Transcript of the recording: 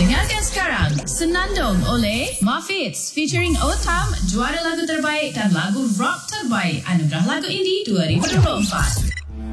Dengarkan sekarang Senandung oleh Muffets featuring Otam, juara lagu terbaik dan lagu rock terbaik Anugerah Lagu Indie 2024.